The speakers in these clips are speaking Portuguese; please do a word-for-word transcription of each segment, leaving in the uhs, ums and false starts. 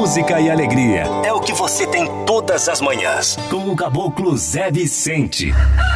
música e alegria. É o que você tem todas as manhãs. Com o Caboclo Zé Vicente.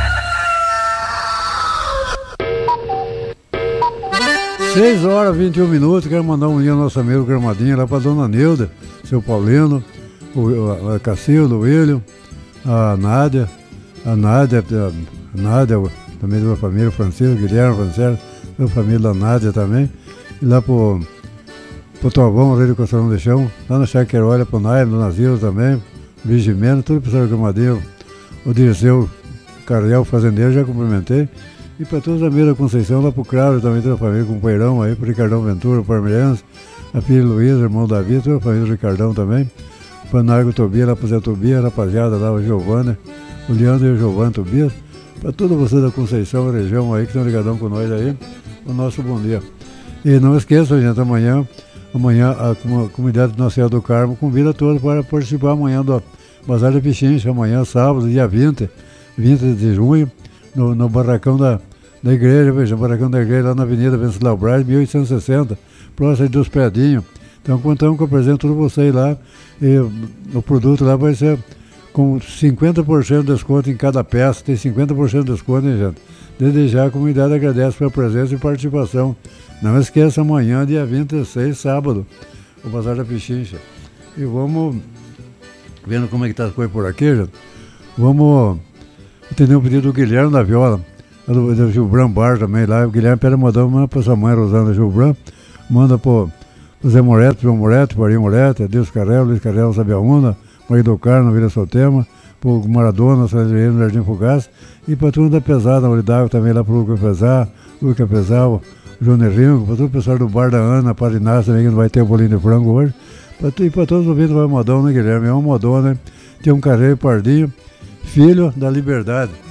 seis horas e vinte e um minutos. Quero mandar um dia ao nosso amigo Gramadinho lá pra dona Neuda, seu Paulino, o, a Cacilda, o William, a Nádia, a Nádia, a Nádia, também da família, o Francisco, o Guilherme, o Francisco, da família da Nádia também. E lá pro, pro Trovão, ali do Costurão de Chão, lá na Chaqueirolha, pro Nairo, do Nazilo também, o Vigimeno, tudo o pessoal do Gramadinho, o Dirceu Carriel, fazendeiro, já cumprimentei. E para todos os amigos da Conceição, lá pro Cravo, também toda a família, com o Peirão aí, pro Ricardão Ventura, o Parmeirense, a filha Luísa, irmão Davi, toda a família do Ricardão também. Para Nargo Tobias, lá pro Zé Tobias, rapaziada lá, o Giovanni, o Leandro e o Giovanni Tobias. Para todos vocês da Conceição, região aí, que estão ligadão com nós aí, o nosso bom dia. E não esqueçam, gente, amanhã, amanhã a comunidade de Nossa Senhora do Carmo convida todos para participar amanhã do Bazar de Pichincha, amanhã, sábado, dia vinte, vinte de junho, no, no barracão da, da igreja, veja, o barracão da igreja lá na Avenida Venceslau Braz, mil oitocentos e sessenta, próximo dos Predinhos. Então, contamos que eu apresento todos vocês lá, e o produto lá vai ser com cinquenta por cento de desconto em cada peça, tem cinquenta por cento de desconto, hein, gente? Desde já a comunidade agradece pela presença e participação. Não esqueça, amanhã, dia vinte e seis, sábado, o Bazar da Pichincha. E vamos, vendo como é que tá as coisas por aqui, gente, vamos atender um pedido do Guilherme da Viola, do, do Gilbran Bar também lá. O Guilherme pede mandar uma para sua mãe, Rosana Gilbran, manda pro Zé Moretti, João Moretti, Maria Moretti, Adeus Carrel, Luiz Carrel, Sabiaúna, Maria do Carmo, Vila Sotema, pro Maradona, Sandrino, no Jardim Fugaz, e para tudo da Pesada, Olidável também lá pro Luca Pesar, Luca Pesar, o João Ringo, para todo o pessoal do Bar da Ana, Parinácio também, que não vai ter bolinho de frango hoje, pra, e para todos os ouvintes vai modão, né, Guilherme? É uma modona, né? Tem um carreiro pardinho, filho da liberdade.